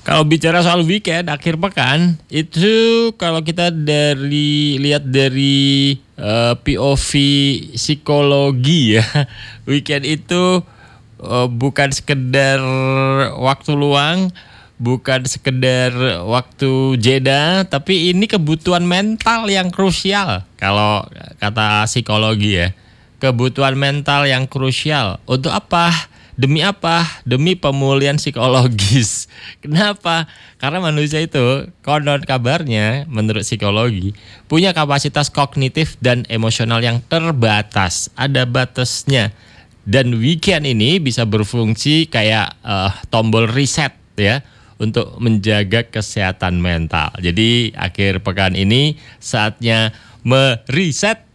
Kalau bicara soal weekend, akhir pekan itu kalau kita lihat dari POV psikologi ya, weekend itu bukan sekedar waktu luang, bukan sekedar waktu jeda, tapi ini kebutuhan mental yang krusial. Kalau kata psikologi ya, kebutuhan mental yang krusial. Untuk apa? Demi apa? Demi pemulihan psikologis. Kenapa? Karena manusia itu konon kabarnya menurut psikologi punya kapasitas kognitif dan emosional yang terbatas. Ada batasnya. Dan weekend ini bisa berfungsi kayak tombol reset ya untuk menjaga kesehatan mental. Jadi akhir pekan ini saatnya mereset